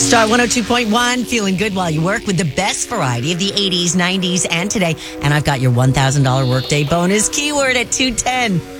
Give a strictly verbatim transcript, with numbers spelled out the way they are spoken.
Star one oh two point one, feeling good while you work with the best variety of the eighties, nineties, and today. And I've got your one thousand dollars workday bonus keyword at two ten.